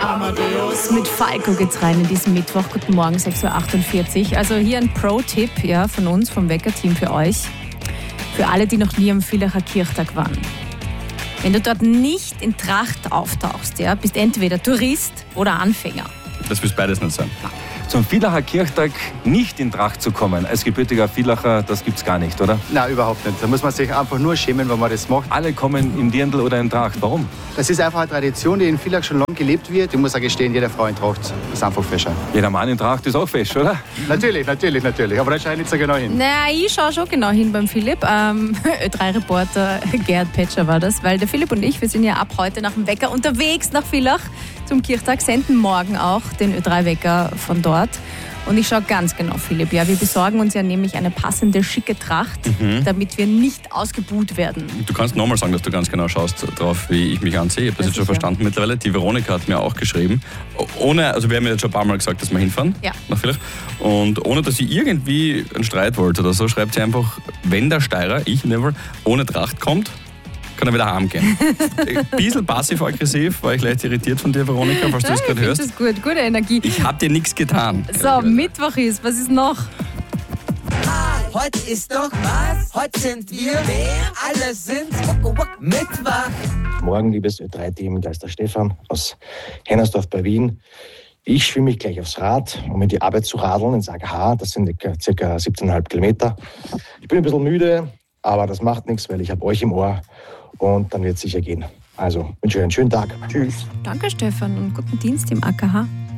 Amadeus. Mit Falco geht's rein in diesen Mittwoch. Guten Morgen, 6.48 Uhr. Also hier ein Pro-Tipp von uns, vom Wecker-Team für euch. Für alle, die noch nie am Villacher Kirchtag waren. Wenn du dort nicht in Tracht auftauchst, bist entweder Tourist oder Anfänger. Das wird beides nicht sein. Zum Villacher Kirchtag nicht in Tracht zu kommen, als gebürtiger Villacher, das gibt's gar nicht, oder? Nein, überhaupt nicht. Da muss man sich einfach nur schämen, wenn man das macht. Alle kommen in Dirndl oder in Tracht. Warum? Das ist einfach eine Tradition, die in Villach schon lange gelebt wird. Ich muss auch gestehen, jede Frau in Tracht ist einfach fescher. Jeder Mann in Tracht ist auch fesch, oder? Natürlich. Aber da schaue ich nicht so genau hin. Naja, ich schaue schon genau hin beim Philipp. Ö3-Reporter Gerhard Petscher war das, weil der Philipp und ich, wir sind ja ab heute nach dem Wecker unterwegs nach Villach zum Kirchtag, senden morgen auch den Ö3-Wecker von dort. Und ich schaue ganz genau, Philipp. Ja, wir besorgen uns ja nämlich eine passende, schicke Tracht, damit wir nicht ausgebuht werden. Du kannst nochmal sagen, dass du ganz genau schaust drauf, wie ich mich ansehe. Ich habe das jetzt schon verstanden mittlerweile. Die Veronika hat mir auch geschrieben. Also wir haben ja jetzt schon ein paar Mal gesagt, dass wir hinfahren nach Villach. Und ohne, dass sie irgendwie einen Streit wollte oder so, schreibt sie einfach, wenn der Steirer, ich never, ohne Tracht kommt, kann er wieder heimgehen. Ein bisschen passiv-aggressiv, war ich leicht irritiert von dir, Veronika, falls du das gerade hörst. Das ist gut, gute Energie. Ich hab dir nichts getan. So, Mittwoch ist, was ist noch? Heute ist doch was? Heute sind wir wer? Alle sind Mittwoch. Morgen, liebes Ö3-Team, da ist der Stefan aus Hennersdorf bei Wien. Ich schwimme mich gleich aufs Rad, um in die Arbeit zu radeln ins AKH. Das sind ca. 17,5 Kilometer. Ich bin ein bisschen müde, aber das macht nichts, weil ich habe euch im Ohr. Und dann wird es sicher gehen. Also, wünsche euch einen schönen Tag. Tschüss. Danke, Stefan, und guten Dienst im AKH.